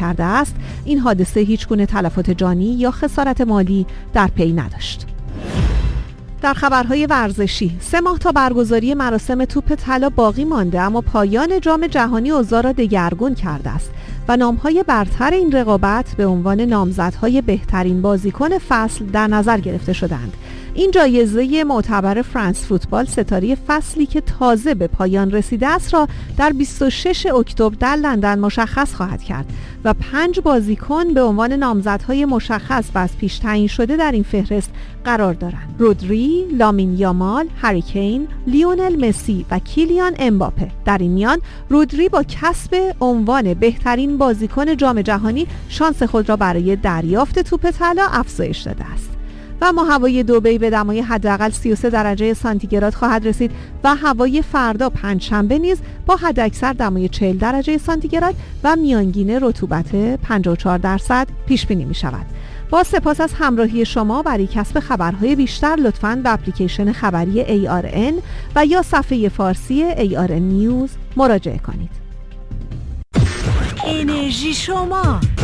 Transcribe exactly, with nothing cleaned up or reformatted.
کرده است، این حادثه هیچگونه تلفات جانی یا خسارت مالی در پی نداشت. در خبرهای ورزشی، سه ماه تا برگزاری مراسم توپ طلا باقی مانده، اما پایان جام جهانی اوضاع را دگرگون کرده است و نام‌های برتر این رقابت به عنوان نامزدهای بهترین بازیکن فصل در نظر گرفته شدند. این جایزه معتبر فرانس فوتبال ستاره فصلی که تازه به پایان رسیده است را در بیست و ششم اکتبر در لندن مشخص خواهد کرد و پنج بازیکن به عنوان نامزدهای مشخص و از پیش تعیین شده در این فهرست قرار دارند: رودری، لامین یامال، هری کین، لیونل مسی و کیلیان امباپه. در این میان رودری با کسب عنوان بهترین بازیکن جام جهانی شانس خود را برای دریافت توپ طلا افزایش داده است. و ما هوای دبی به دمای حداقل سی و سه درجه سانتیگراد خواهد رسید و هوای فردا پنجشنبه نیز با حداکثر دمای چهل درجه سانتیگراد و میانگین رطوبت پنجاه و چهار درصد پیش بینی می شود. با سپاس از همراهی شما. برای کسب خبرهای بیشتر لطفاً به اپلیکیشن خبری ای آر ان و یا صفحه فارسی ای آر ان نیوز مراجعه کنید. انرژی شما